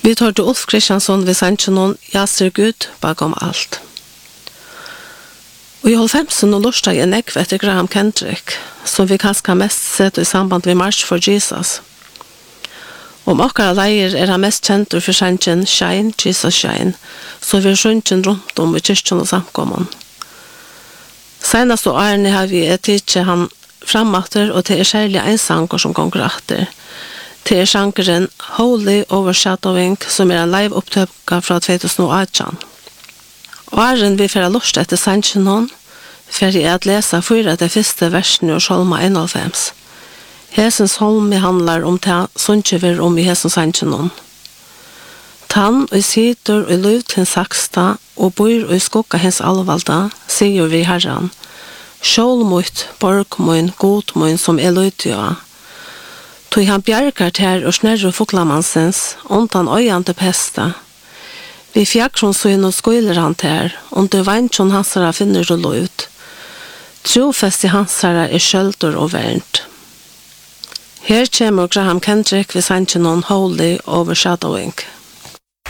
Vi tar til Ulf Kristiansson ved sannsjonen «Jeg ser Gud bakom alt». Og i 90-en og lurte jeg en ekve etter Graham Kendrick, som vi kanskje har mest sett i samband med March for Jesus. Om okkara leier han mest kjent for sannsjen «Shine, Jesus Shine», så vi sunnkjen rundt om i kyrkjen og samkommen. Senast og årene har vi tidsi han framatter, og til særlig en sanger som gonger atter. Til sangeren Holy Overshadowing, som en live-opptøkka fra 2018. Åren vi får lust etter sannsjen hon, for jeg at lese 4 av de første versene ur Salma 91. Hesens holme handlar om det som ikke vil om i hesens sannsjen hon. Tann og sitter og luv til saksta, og bor og skukka hens alvalda, sier vi herran. Sjål mot, borg mun, god mun, som lutja. Tog han bjergar ter og snerru foklamansens, ondan øyande pesta. Vi fjakronsyn og skoiler han ter, du vannsjon hansara finner du lut. Trofest i hansara skjøldur og vernt. Her kommer Graham Kendrick ved sannsjonen Holy Overshadowing.